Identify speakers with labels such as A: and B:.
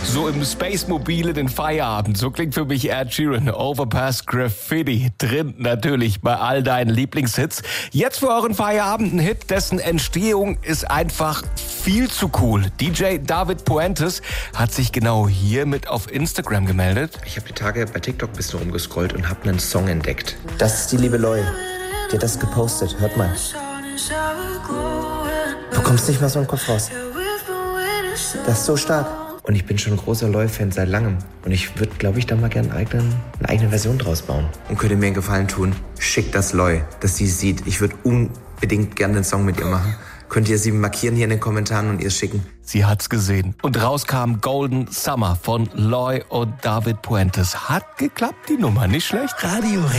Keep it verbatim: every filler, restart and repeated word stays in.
A: So im Space-Mobil in den Feierabend. So klingt für mich Ed Sheeran. Overpass Graffiti. Drin natürlich bei all deinen Lieblingshits. Jetzt für euren Feierabend ein Hit, dessen Entstehung ist einfach viel zu cool. D J David Puentes hat sich genau hier mit auf Instagram gemeldet.
B: Ich habe die Tage bei TikTok ein bisschen rumgescrollt und habe einen Song entdeckt.
C: Das ist die liebe Loi. Die hat das gepostet. Hört mal. Du kommst nicht mehr so im Kopf raus. Das ist so stark.
B: Und ich bin schon ein großer Loi-Fan seit langem. Und ich würde, glaube ich, da mal gerne eine eigene, eine eigene Version draus bauen. Und könnt ihr mir einen Gefallen tun? Schickt das Loi, dass sie es sieht. Ich würde unbedingt gerne einen Song mit ihr machen. Könnt ihr sie markieren hier in den Kommentaren und ihr schicken?
A: Sie hat's gesehen. Und raus kam Golden Summer von Loi und David Puentes. Hat geklappt, die Nummer. Nicht schlecht.
D: Radio